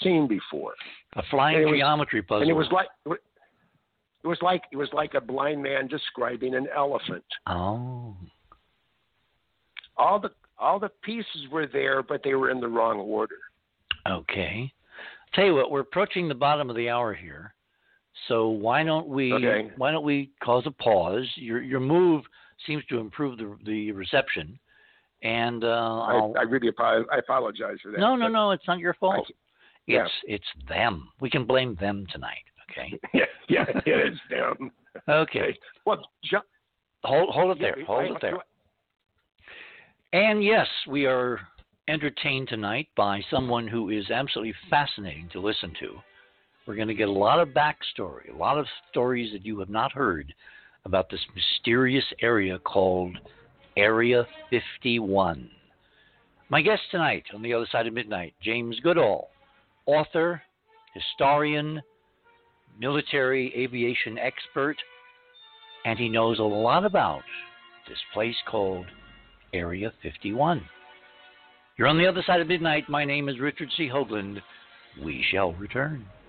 seen before. A flying geometry puzzle. And it was like a blind man describing an elephant. Oh. All the pieces were there, but they were in the wrong order. Okay. Tell you what, we're approaching the bottom of the hour here, so why don't we cause a pause? Your move seems to improve the reception, and I really apologize for that. No, it's not your fault. It's them. We can blame them tonight. Okay. yeah, it's them. Okay. Well, hold it there. Hold it there. And yes, we are entertained tonight by someone who is absolutely fascinating to listen to. We're going to get a lot of backstory, a lot of stories that you have not heard about this mysterious area called Area 51. My guest tonight on the other side of midnight, James Goodall, author, historian, military aviation expert, and he knows a lot about this place called Area 51. You're on the other side of midnight. My name is Richard C. Hoagland. We shall return.